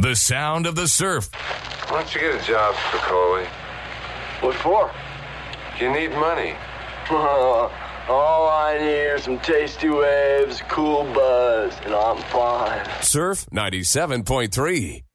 The sound of the surf. Why don't you get a job, Spicoli? What for? You need money. All I need are some tasty waves, cool buzz, and I'm fine. Surf 97.3.